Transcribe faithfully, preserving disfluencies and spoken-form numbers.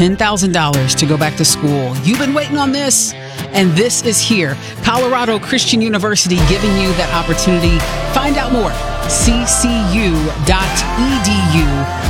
ten thousand dollars to go back to school. You've been waiting on this, and this is here. Colorado Christian University giving you that opportunity. Find out more. c c u dot e d u